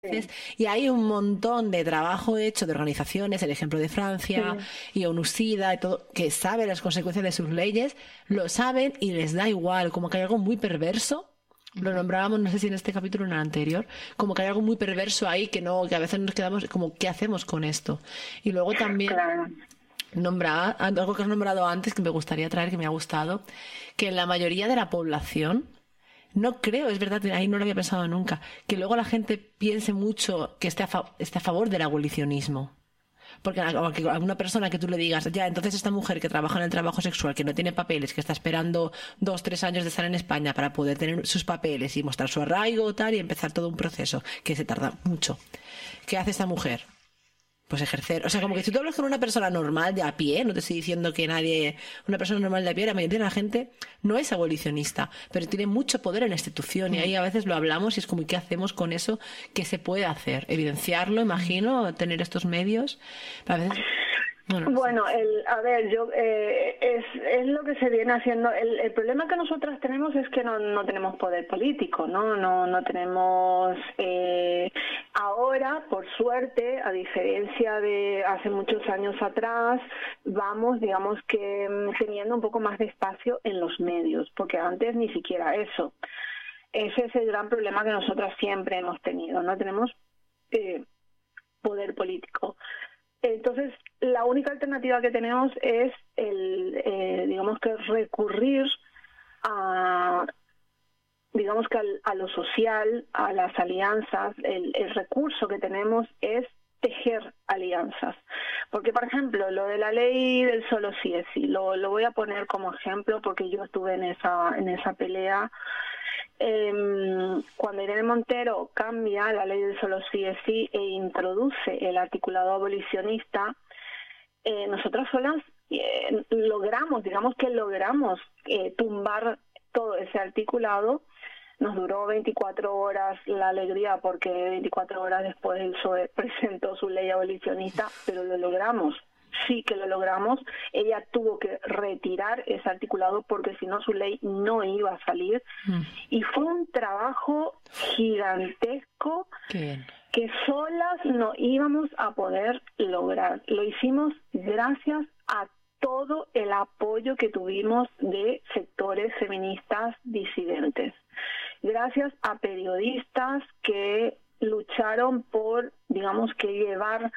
Sí, Y hay un montón de trabajo hecho de organizaciones, el ejemplo de Francia sí, y ONUSIDA y todo, que saben las consecuencias de sus leyes, lo saben y les da igual, como que hay algo muy perverso. Lo nombrábamos, no sé si en este capítulo o en el anterior, como que hay algo muy perverso ahí que no, que a veces nos quedamos como, ¿qué hacemos con esto? Y luego también claro. nombra algo que has nombrado antes que me gustaría traer, que me ha gustado, que en la mayoría de la población no creo, es verdad, ahí no lo había pensado nunca, que luego la gente piense mucho que esté a favor del abolicionismo. Porque a una persona que tú le digas, ya, entonces esta mujer que trabaja en el trabajo sexual, que no tiene papeles, que está esperando 2, 3 años de estar en España para poder tener sus papeles y mostrar su arraigo tal y empezar todo un proceso que se tarda mucho. ¿Qué hace esta mujer? Pues ejercer. O sea, como que si tú hablas con una persona normal de a pie, no te estoy diciendo que nadie, una persona normal de a pie, la mayoría de la gente no es abolicionista, pero tiene mucho poder en la institución y ahí a veces lo hablamos y es como, ¿y qué hacemos con eso? ¿Qué se puede hacer? Evidenciarlo, imagino, tener estos medios. A veces, bueno, no sé. Bueno, a ver, es lo que se viene haciendo. El problema que nosotras tenemos es que no tenemos poder político, ¿no? No tenemos. Ahora, por suerte, a diferencia de hace muchos años atrás, vamos, digamos que teniendo un poco más de espacio en los medios, porque antes ni siquiera eso. Ese es el gran problema que nosotras siempre hemos tenido, no tenemos poder político. Entonces, la única alternativa que tenemos es digamos que recurrir a, digamos que a lo social, a las alianzas. El recurso que tenemos es tejer alianzas. Porque, por ejemplo, lo de la ley del solo sí es sí, lo voy a poner como ejemplo porque yo estuve en esa pelea. Cuando Irene Montero cambia la ley del solo sí es sí e introduce el articulado abolicionista, nosotras solas digamos que logramos tumbar todo ese articulado. Nos duró 24 horas la alegría porque 24 horas después el PSOE presentó su ley abolicionista, pero lo logramos. Sí que lo logramos. Ella tuvo que retirar ese articulado porque si no su ley no iba a salir. Y fue un trabajo gigantesco Qué bien. que solas no íbamos a poder lograr. Lo hicimos gracias a todo el apoyo que tuvimos de sectores feministas disidentes. Gracias a periodistas que lucharon por, digamos que llevar,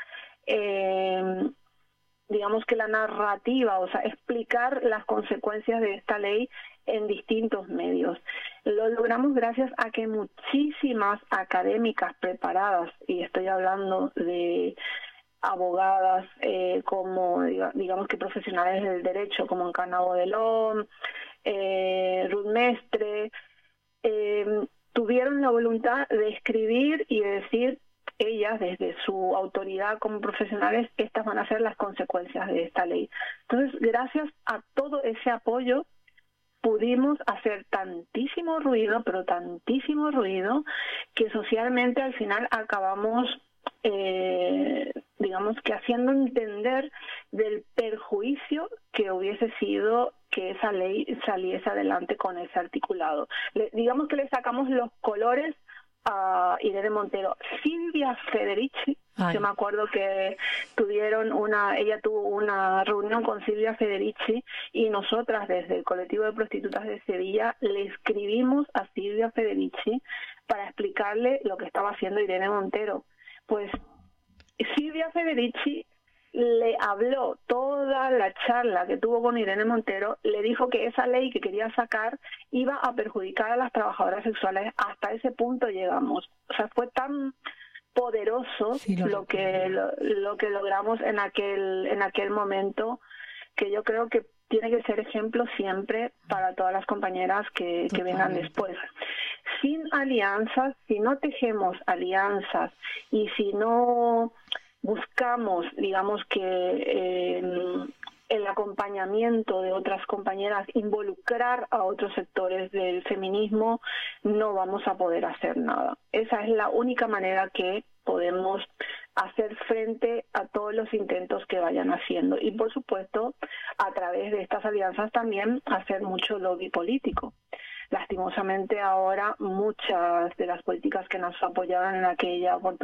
digamos que la narrativa, o sea, explicar las consecuencias de esta ley en distintos medios. Lo logramos gracias a que muchísimas académicas preparadas, y estoy hablando de abogadas como, digamos que profesionales del derecho, como Encarna Bodelón, Ruth Mestre, tuvieron la voluntad de escribir y de decir ellas, desde su autoridad como profesionales, estas van a ser las consecuencias de esta ley. Entonces, gracias a todo ese apoyo, pudimos hacer tantísimo ruido, pero tantísimo ruido, que socialmente al final acabamos, digamos que haciendo entender del perjuicio que hubiese sido que esa ley saliese adelante con ese articulado. Digamos que le sacamos los colores a Irene Montero. Silvia Federici, yo me acuerdo que ella tuvo una reunión con Silvia Federici y nosotras desde el colectivo de prostitutas de Sevilla le escribimos a Silvia Federici para explicarle lo que estaba haciendo Irene Montero. Pues Silvia Federici le habló toda la charla que tuvo con Irene Montero, le dijo que esa ley que quería sacar iba a perjudicar a las trabajadoras sexuales. Hasta ese punto llegamos. O sea, fue tan poderoso Sí, lo que logramos en aquel momento, que yo creo que tiene que ser ejemplo siempre para todas las compañeras que vengan después. Sin alianzas, si no tejemos alianzas y si no buscamos, digamos que el acompañamiento de otras compañeras, involucrar a otros sectores del feminismo, no vamos a poder hacer nada. Esa es la única manera que podemos hacer frente a todos los intentos que vayan haciendo. Y por supuesto, a través de estas alianzas también hacer mucho lobby político. lastimosamente ahora muchas de las políticas que nos apoyaron en aquella oportunidad